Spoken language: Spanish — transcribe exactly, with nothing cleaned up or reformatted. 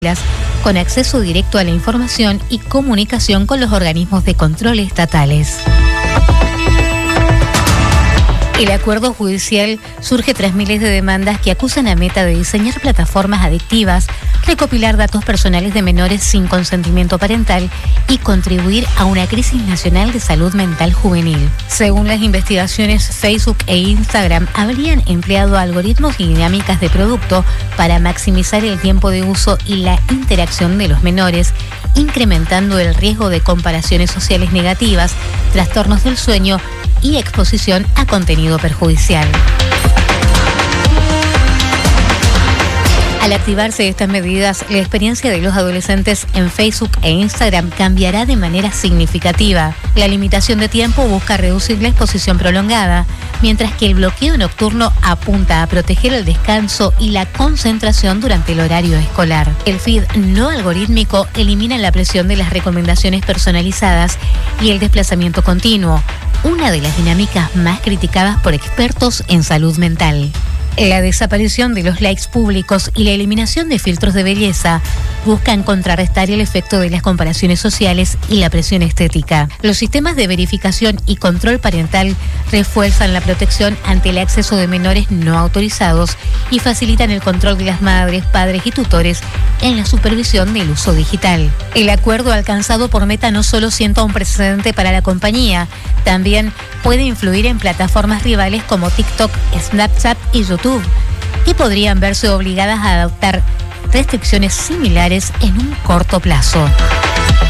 con acceso directo a la información y comunicación con los organismos de control estatales. El acuerdo judicial surge tras miles de demandas que acusan a Meta de diseñar plataformas adictivas, recopilar datos personales de menores sin consentimiento parental y contribuir a una crisis nacional de salud mental juvenil. Según las investigaciones, Facebook e Instagram habrían empleado algoritmos y dinámicas de producto para maximizar el tiempo de uso y la interacción de los menores, incrementando el riesgo de comparaciones sociales negativas, trastornos del sueño y exposición a contenido perjudicial. Al activarse estas medidas, la experiencia de los adolescentes en Facebook e Instagram cambiará de manera significativa. La limitación de tiempo busca reducir la exposición prolongada, mientras que el bloqueo nocturno apunta a proteger el descanso y la concentración durante el horario escolar. El feed no algorítmico elimina la presión de las recomendaciones personalizadas y el desplazamiento continuo, una de las dinámicas más criticadas por expertos en salud mental. La desaparición de los likes públicos y la eliminación de filtros de belleza buscan contrarrestar el efecto de las comparaciones sociales y la presión estética. Los sistemas de verificación y control parental refuerzan la protección ante el acceso de menores no autorizados y facilitan el control de las madres, padres y tutores en la supervisión del uso digital. El acuerdo alcanzado por Meta no solo sienta un precedente para la compañía, también puede influir en plataformas rivales como TikTok, Snapchat y YouTube, que podrían verse obligadas a adoptar restricciones similares en un corto plazo.